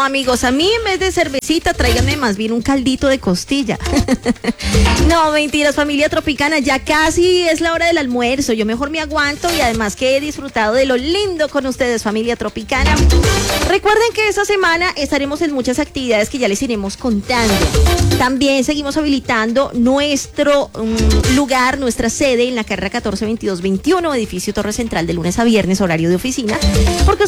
amigos, a mí en vez de cervecita, tráiganme más bien un caldito de costilla. No, mentiras, familia tropicana, ya casi es la hora del almuerzo. Yo mejor me aguanto y además que he disfrutado de lo lindo con ustedes, familia tropicana. Recuerden que esta semana estaremos en muchas actividades que ya les iremos contando. También seguimos habilitando nuestro lugar, nuestra sede en la carrera 142221, edificio Torre Central, de lunes a viernes, horario de oficina, porque